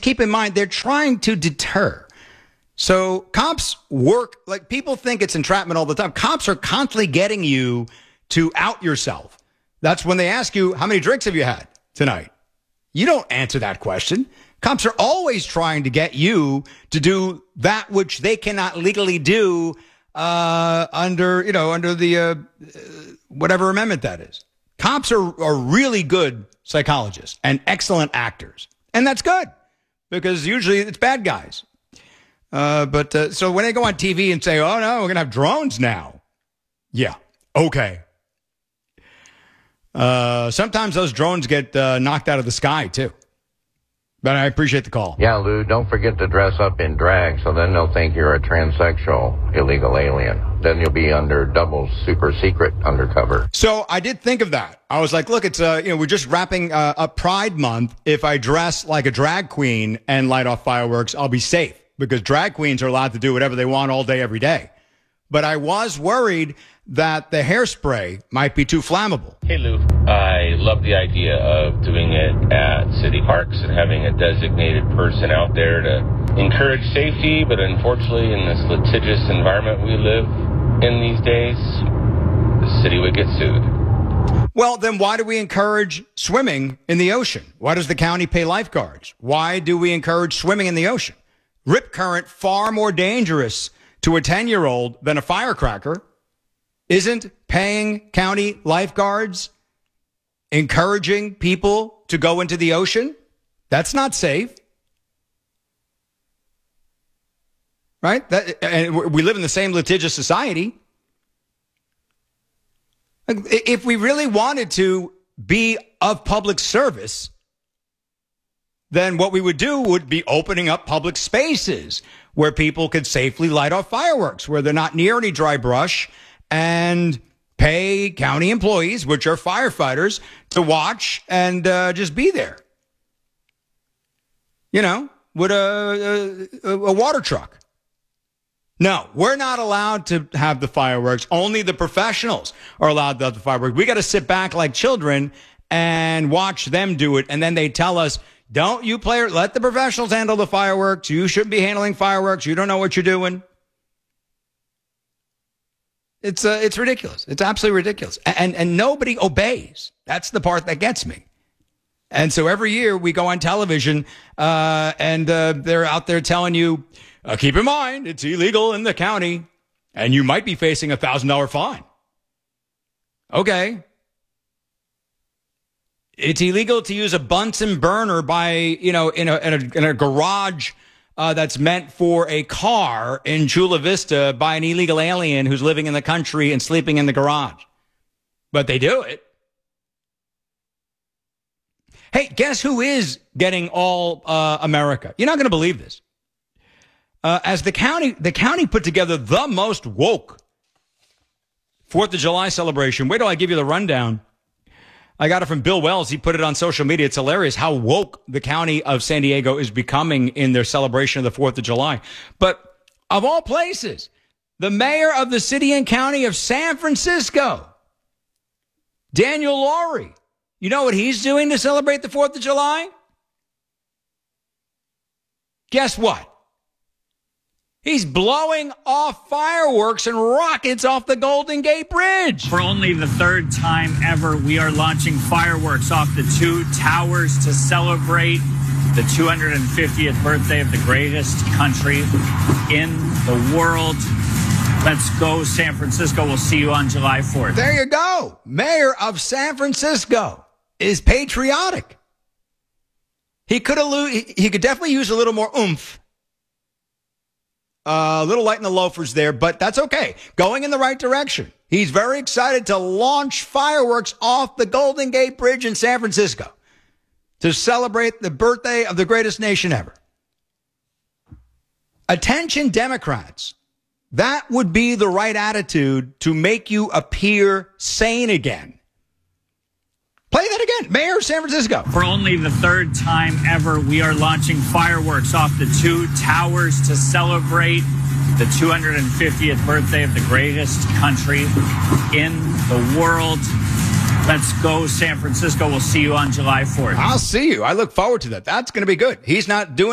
keep in mind, they're trying to deter. So cops work, like people think it's entrapment all the time. Cops are constantly getting you to out yourself. That's when they ask you, how many drinks have you had tonight? You don't answer that question. Cops are always trying to get you to do that which they cannot legally do under the whatever amendment that is. Cops are really good psychologists and excellent actors. And that's good because usually it's bad guys. So when they go on TV and say, oh, no, we're going to have drones now. Yeah. Okay. Sometimes those drones get knocked out of the sky, too. But I appreciate the call. Yeah, Lou, don't forget to dress up in drag, so then they'll think you're a transsexual illegal alien. Then you'll be under double super secret undercover. So I did think of that. I was like, look, it's we're just wrapping up Pride Month. If I dress like a drag queen and light off fireworks, I'll be safe because drag queens are allowed to do whatever they want all day, every day. But I was worried that the hairspray might be too flammable. Hey, Lou. I love the idea of doing it at city parks and having a designated person out there to encourage safety. But unfortunately, in this litigious environment we live in these days, the city would get sued. Well, then why do we encourage swimming in the ocean? Why does the county pay lifeguards? Why do we encourage swimming in the ocean? Rip current, far more dangerous to a 10-year-old than a firecracker. Isn't paying county lifeguards encouraging people to go into the ocean? That's not safe. Right? And we live in the same litigious society. If we really wanted to be of public service, then what we would do would be opening up public spaces where people could safely light off fireworks, where they're not near any dry brush, and pay county employees, which are firefighters, to watch and just be there. With a water truck. No, we're not allowed to have the fireworks. Only the professionals are allowed to have the fireworks. We got to sit back like children and watch them do it. And then they tell us, don't you play, let the professionals handle the fireworks. You shouldn't be handling fireworks. You don't know what you're doing. It's ridiculous. It's absolutely ridiculous. And nobody obeys. That's the part that gets me. And so every year we go on television and they're out there telling you, keep in mind, it's illegal in the county and you might be facing a $1,000 fine. Okay. It's illegal to use a Bunsen burner in a garage that's meant for a car in Chula Vista by an illegal alien who's living in the country and sleeping in the garage. But they do it. Hey, guess who is getting all America? You're not going to believe this. As the county put together the most woke 4th of July celebration. Wait till I give you the rundown. I got it from Bill Wells. He put it on social media. It's hilarious how woke the county of San Diego is becoming in their celebration of the 4th of July. But of all places, the mayor of the city and county of San Francisco, Daniel Lurie, you know what he's doing to celebrate the 4th of July? Guess what? He's blowing off fireworks and rockets off the Golden Gate Bridge. For only the third time ever, we are launching fireworks off the two towers to celebrate the 250th birthday of the greatest country in the world. Let's go, San Francisco. We'll see you on July 4th. There you go. Mayor of San Francisco is patriotic. He could definitely use a little more oomph. A little light in the loafers there, but that's okay. Going in the right direction. He's very excited to launch fireworks off the Golden Gate Bridge in San Francisco to celebrate the birthday of the greatest nation ever. Attention, Democrats. That would be the right attitude to make you appear sane again. Play that again. Mayor of San Francisco. For only the third time ever, we are launching fireworks off the two towers to celebrate the 250th birthday of the greatest country in the world. Let's go, San Francisco. We'll see you on July 4th. I'll see you. I look forward to that. That's going to be good. He's not doing